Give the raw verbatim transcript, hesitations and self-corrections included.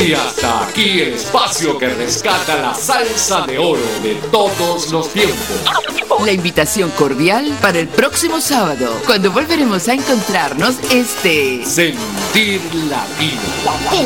Y hasta aquí el espacio que rescata la salsa de oro de todos los tiempos. La invitación cordial para el próximo sábado, cuando volveremos a encontrarnos este... Sentir Latino.